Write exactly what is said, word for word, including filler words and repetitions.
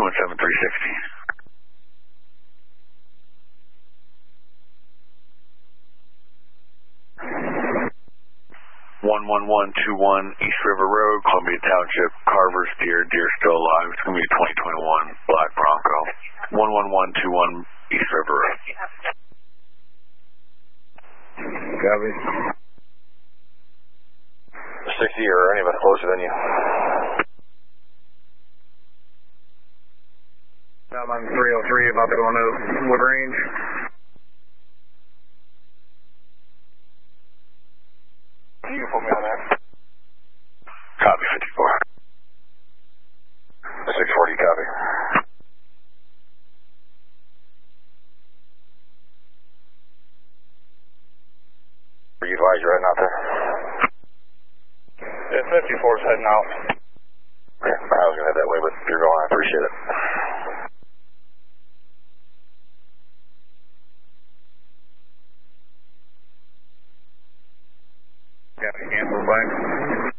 one seven three sixty. one one one two one East River Road, Columbia Township, Carver's Deer, Deer still alive. It's going to be a twenty twenty-one Black Bronco. one one one two one East River Road. Copy. sixty or any of us closer than you? I'm on three oh three, about to go into Wood Range. You can put me on that. Copy, fifty-four. six forty, copy. Are you advised you're heading out there? Yeah, fifty-four's heading out. Okay, I was going to head that way, but you're going, I appreciate it. Copy, cancel, bye.